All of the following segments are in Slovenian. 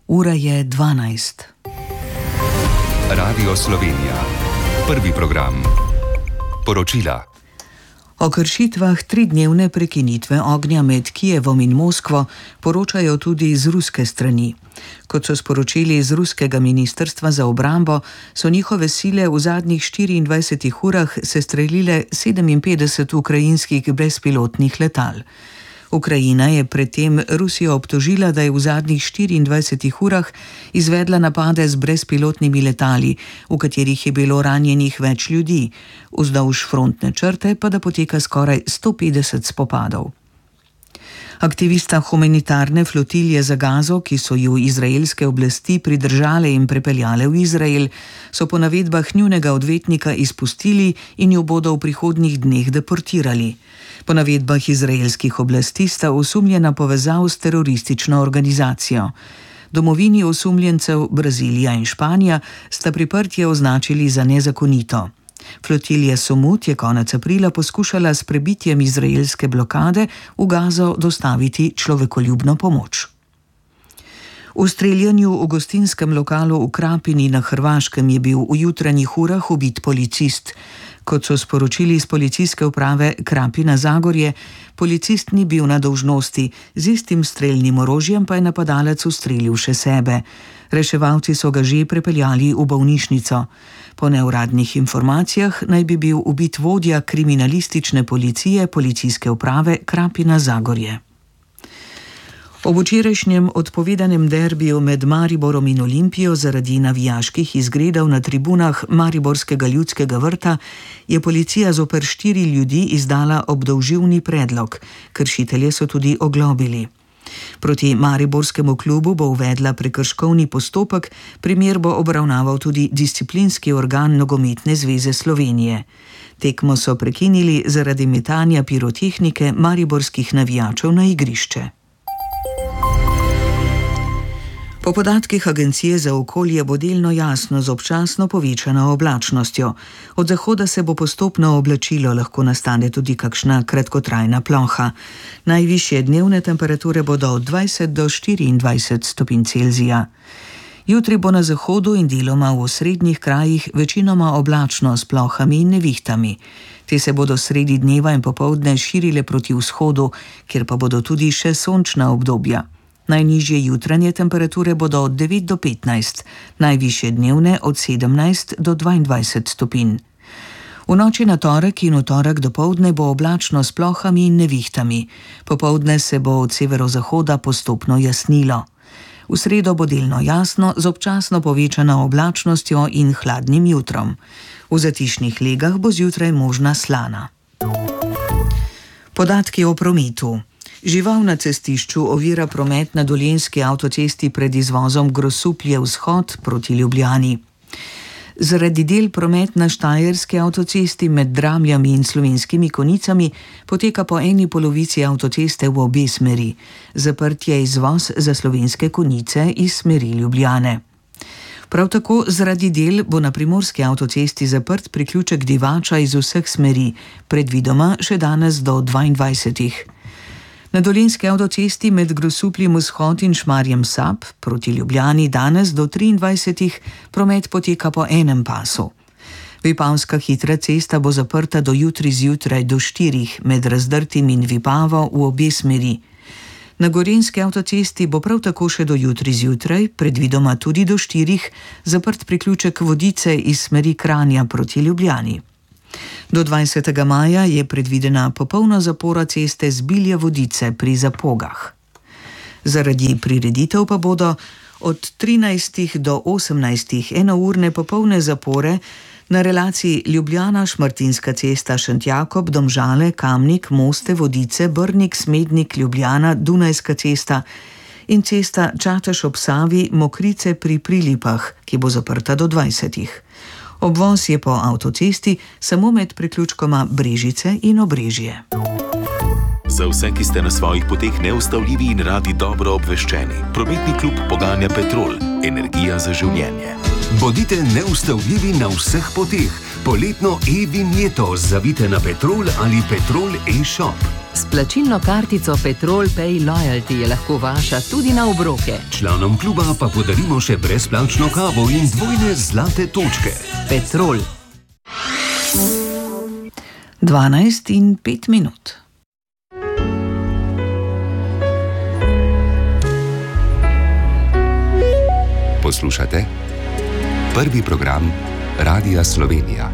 Ura je 12. Radio Slovenija. Prvi program. Poročila. O kršitvah 3-dnevne prekinitve ognja med Kijevom in Moskvo poročajo tudi iz ruske strani. Kot so sporočili iz ruskega ministrstva za obrambo, so njihove sile v zadnjih 24 urah sestrelile 57 ukrajinskih brezpilotnih letal. Ukrajina je predtem Rusijo obtožila, da je v zadnjih 24 urah izvedla napade z brezpilotnimi letali, v katerih je bilo ranjenih več ljudi, vzdolž frontne črte pa da poteka skoraj 150 spopadov. Aktivista humanitarne flotilje za Gazo, ki so ju izraelske oblasti pridržale in prepeljale v Izrael, so po navedbah njunega odvetnika izpustili in jo bodo v prihodnjih dneh deportirali. Po navedbah izraelskih oblasti sta osumljena povezav s teroristično organizacijo. Domovini osumljencev Brazilija in Španija sta priprtje označili za nezakonito. Flotilja Somut je konec aprila poskušala s prebitjem izraelske blokade v Gazo dostaviti človekoljubno pomoč. V streljanju v gostinskem lokalu v Krapini na Hrvaškem je bil v jutranjih urah ubit policist. Kot so sporočili iz policijske uprave Krapina Zagorje, policist ni bil na dolžnosti, z istim strelnim orožjem pa je napadalec ustrelil še sebe. Reševalci so ga že prepeljali v bolnišnico. Po neuradnih informacijah naj bi bil ubit vodja kriminalistične policije policijske uprave Krapina Zagorje. Ob včerajšnjem odpovedanem derbiju med Mariborom in Olimpijo zaradi navijaških izgredov na tribunah Mariborskega ljudskega vrta je policija zoper 4 ljudi izdala obdolžilni predlog, kršitelje so tudi oglobili. Proti mariborskemu klubu bo uvedla prekrškovni postopek, primer bo obravnaval tudi disciplinski organ Nogometne zveze Slovenije. Tekmo so prekinili zaradi metanja pirotehnike mariborskih navijačev na igrišče. Po podatkih Agencije za okolje bo delno jasno z občasno povečano oblačnostjo. Od zahoda se bo postopno oblačilo, lahko nastane tudi kakšna kratkotrajna ploha. Najvišje dnevne temperature bodo od 20 do 24 stopinj Celzija. Jutri bo na zahodu in deloma v osrednjih krajih večinoma oblačno s plohami in nevihtami. Te se bodo sredi dneva in popoldne širile proti vzhodu, kjer pa bodo tudi še sončna obdobja. Najnižje jutranje temperature bodo od 9 do 15, najvišje dnevne od 17 do 22 stopinj. V noči na torek in v torek dopoldne bo oblačno s plohami in nevihtami. Popoldne se bo od severozahoda postopno jasnilo. V sredo bo delno jasno z občasno povečano oblačnostjo in hladnim jutrom. V zatišnih legah bo zjutraj možna slana. Podatki o prometu. Žival na cestišču ovira promet na Dolenjski avtocesti pred izvozom Grosuplje vzhod proti Ljubljani. Zaradi del promet na Štajerski avtocesti med Dramljami in Slovenskimi Konicami poteka po eni polovici avtoceste v obe smeri. Zaprt je izvoz za Slovenske Konice iz smeri Ljubljane. Prav tako zaradi del bo na Primorski avtocesti zaprt priključek Divača iz vseh smeri, predvidoma še danes do 22. Na Dolenjski avtocesti med Grosupljem vzhod in Šmarjem Sap proti Ljubljani danes do 23. promet poteka po enem pasu. Vipavska hitra cesta bo zaprta do jutri zjutraj do 4 med Razdrtim in Vipavo v obe smeri. Na Gorenjski avtocesti bo prav tako še do jutri zjutraj, predvidoma tudi do 4, zaprt priključek Vodice iz smeri Kranja proti Ljubljani. Do 20. maja je predvidena popolna zapora ceste z Bilje-Vodice pri Zapogah. Zaradi prireditev pa bodo od 13 do 18 enourne popolne zapore na relaciji Ljubljana-Šmartinska cesta Šentjakob, Domžale, Kamnik, Moste, Vodice, Brnik, Smednik, Ljubljana, Dunajska cesta in cesta Čatež ob Savi, Mokrice pri Prilipah, ki bo zaprta do 20. Obvoz je po avtocesti samo med priključkoma Brežice in Obrežje. Za vse, ki ste na svojih poteh neustavljivi in radi dobro obveščeni, prometni klub poganja Petrol, energija za življenje. Bodite neustavljivi na vseh poteh. Poletno e-vinjeto zavite na Petrol ali Petrol e-shop. S plačilno kartico Petrol Pay Loyalty je lahko vaša tudi na obroke. Članom kluba pa podarimo še brezplačno kavo in dvojne zlate točke. Petrol. 12:05. Poslušate prvi program Radia Slovenija.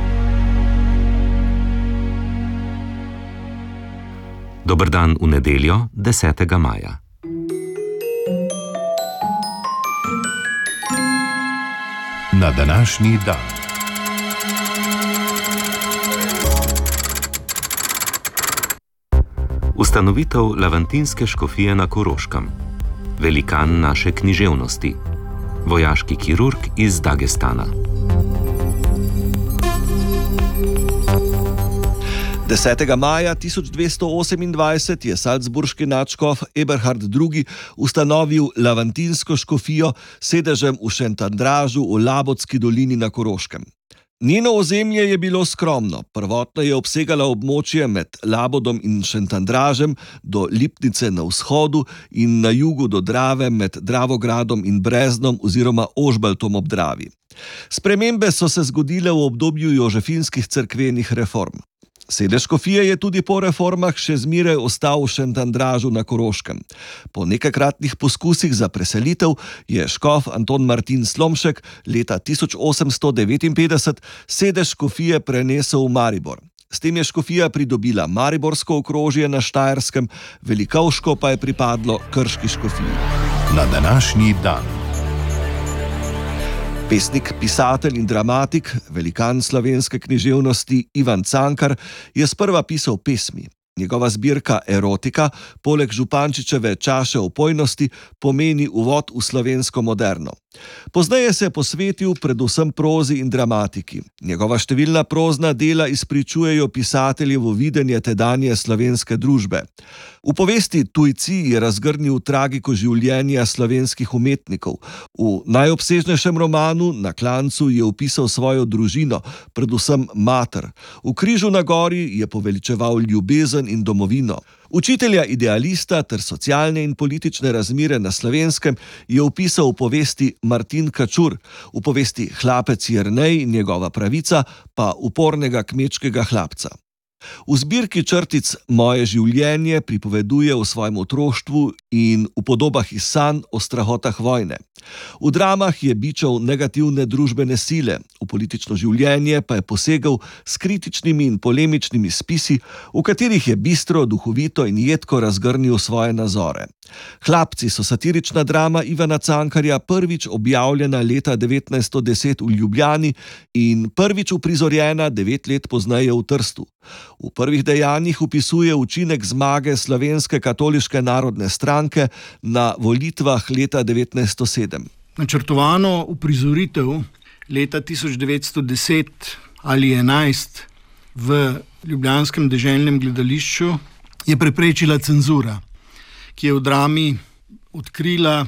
Dober dan v nedeljo, 10. maja. Na današnji dan. Ustanovitev Lavantinske škofije na Koroškem. Velikan naše književnosti. Vojaški kirurg iz Dagestana. 10. maja 1228 je salzburški nadškof Eberhard II. Ustanovil Lavantinsko škofijo s sedežem v Šentandražu v Labotski dolini na Koroškem. Njeno ozemlje je bilo skromno. Prvotno je obsegala območje med Labodom in Šentandražem do Lipnice na vzhodu in na jugu do Drave med Dravogradom in Breznom oziroma Ožbaltom ob Dravi. Spremembe so se zgodile v obdobju jožefinskih cerkvenih reform. Sedež škofije je tudi po reformah še zmeraj ostal v Šentandražu na Koroškem. Po nekajkratnih poskusih za preselitev je škof Anton Martin Slomšek leta 1859 sedež škofije prenesel v Maribor. S tem je škofija pridobila mariborsko okrožje na Štajerskem, Velikovško pa je pripadlo krški škofiji. Na današnji dan. Pesnik, pisatelj in dramatik, velikan slovenske književnosti Ivan Cankar je sprva pisal pesmi. Njegova zbirka Erotika, poleg Župančičeve Čaše opojnosti, pomeni uvod v slovensko moderno. Pozneje se je posvetil predvsem prozi in dramatiki. Njegova številna prozna dela izpričujejo pisateljevo videnje tedanje slovenske družbe. V povesti Tujci je razgrnil tragiko življenja slovenskih umetnikov. V najobsežnejšem romanu Na klancu je opisal svojo družino, predvsem mater. V Križu na gori je poveličeval ljubezen in domovino. Učitelja idealista ter socialne in politične razmere na Slovenskem je opisal v povesti Martin Kačur, v povesti Hlapec Jernej in njegova pravica pa upornega kmečkega hlapca. V zbirki črtic Moje življenje pripoveduje o svojem otroštvu in v podobah iz sanj o strahotah vojne. V dramah je bičal negativne družbene sile, v politično življenje pa je posegel s kritičnimi in polemičnimi spisi, v katerih je bistro, duhovito in jedko razgrnil svoje nazore. Hlapci so satirična drama Ivana Cankarja, prvič objavljena leta 1910 v Ljubljani in prvič uprizorjena 9 let pozneje v Trstu. V prvih dejanjih opisuje učinek zmage Slovenske katoliške narodne stranke na volitvah leta 1907. Načrtovano uprizoritev leta 1910 ali 11 v ljubljanskem deželnem gledališču je preprečila cenzura, ki je v drami odkrila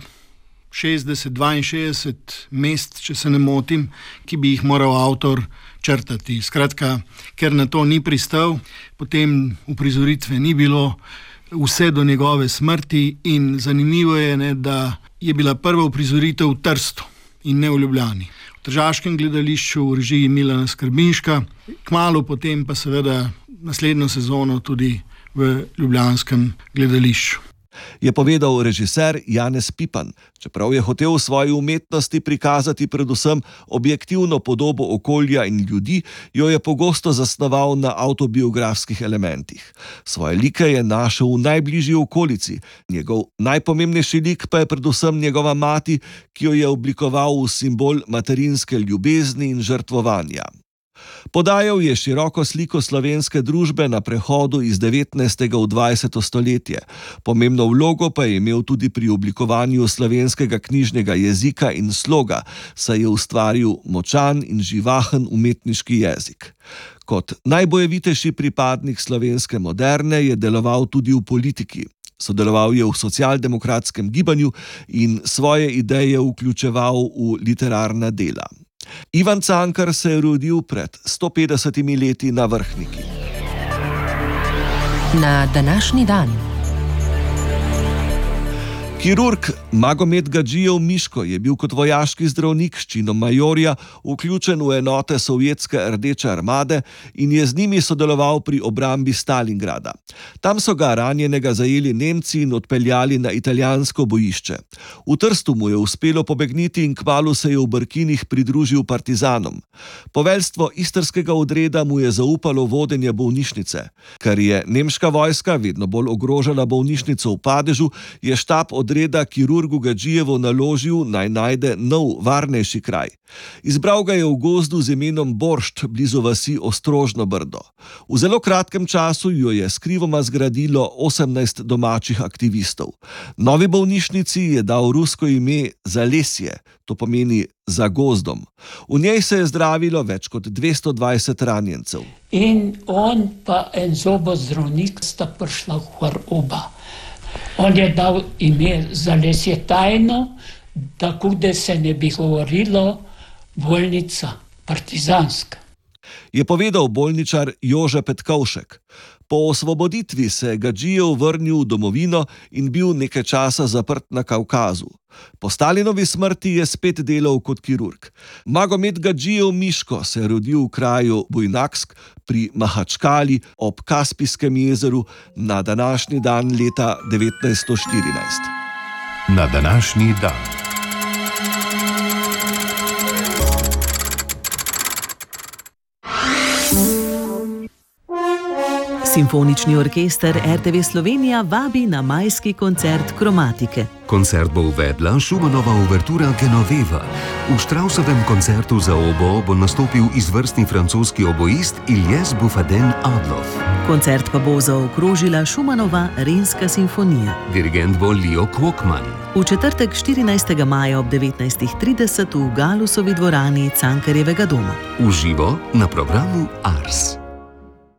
62 mest, če se ne motim, ki bi jih moral avtor črtati. Skratka, ker na to ni pristal, potem uprizoritve ni bilo vse do njegove smrti in zanimivo je, da je bila prva uprizoritev v Trstu in ne v Ljubljani. V tržaškem gledališču v režiji Milana Skrbinška, kmalu potem pa seveda naslednjo sezono tudi v ljubljanskem gledališču. Je povedal režiser Janez Pipan. Čeprav je hotel v svoji umetnosti prikazati predvsem objektivno podobo okolja in ljudi, jo je pogosto zasnoval na avtobiografskih elementih. Svoje like je našel v najbližji okolici. Njegov najpomembnejši lik pa je predvsem njegova mati, ki jo je oblikoval v simbol materinske ljubezni in žrtvovanja. Podajal je široko sliko slovenske družbe na prehodu iz 19. v 20. stoletje. Pomembno vlogo pa je imel tudi pri oblikovanju slovenskega knjižnega jezika in sloga, saj je ustvaril močan in živahen umetniški jezik. Kot najbojevitejši pripadnik slovenske moderne je deloval tudi v politiki. Sodeloval je v socialdemokratskem gibanju in svoje ideje vključeval v literarna dela. Ivan Cankar se je rodil pred 150 leti na Vrhniki. Na današnji dan. Kirurg Magomed Gadžijev Miško je bil kot vojaški zdravnik s činom majorja vključen v enote sovjetske Rdeče armade in je z njimi sodeloval pri obrambi Stalingrada. Tam so ga ranjenega zajeli Nemci in odpeljali na italijansko bojišče. V Trstu mu je uspelo pobegniti in kmalu se je v Brkinih pridružil partizanom. Poveljstvo istrskega odreda mu je zaupalo vodenje bolnišnice. Ker je nemška vojska vedno bolj ogrožala bolnišnico v padežu, je štab odreda kirurgu Gadžijevu naložil, naj najde nov, varnejši kraj. Izbral ga je v gozdu z imenom Boršt, blizu vasi Ostrožno Brdo. V zelo kratkem času jo je skrivoma zgradilo 18 domačih aktivistov. Novi bolnišnici je dal rusko ime Zalesje, to pomeni za gozdom. V njej se je zdravilo več kot 220 ranjencev. In on pa en zobozdravnik sta prišla v oba. On je dal ime Zalesje tajno, tako da se ne bi govorilo bolnica partizanska. Je povedal bolničar Jože Petkovšek. Po osvoboditvi se je Gadžijev vrnil v domovino in bil nekaj časa zaprt na Kavkazu. Po Stalinovi smrti je spet delal kot kirurg. Magomed Gadžijev Miško se je rodil v kraju Bujnaksk pri Mahačkali ob Kaspijskem jezeru na današnji dan leta 1914. Na današnji dan. Simfonični orkester RTV Slovenija vabi na majski koncert kromatike. Koncert bo uvedla Schumannova uvertura Genoveva. V Straussovem koncertu za obo bo nastopil izvrstni francoski oboist Ilyes Buffaden-Adloff. Koncert pa bo zaokrožila Schumannova Renska simfonija. Dirigent bo Leo Kvokman. V četrtek 14. maja ob 19:30 v Galusovi dvorani Cankarjevega doma. V živo na programu Ars.